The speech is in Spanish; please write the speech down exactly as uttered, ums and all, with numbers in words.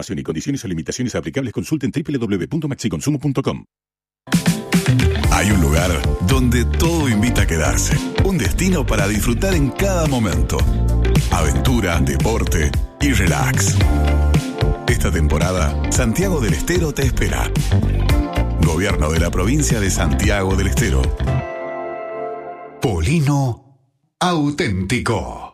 información y condiciones o limitaciones aplicables consulten doble u doble u doble u punto maxiconsumo punto com. Hay un lugar donde todo invita a quedarse. Un destino para disfrutar en cada momento. Aventura, deporte y relax. Esta temporada, Santiago del Estero te espera. Gobierno de la provincia de Santiago del Estero. Polino Auténtico.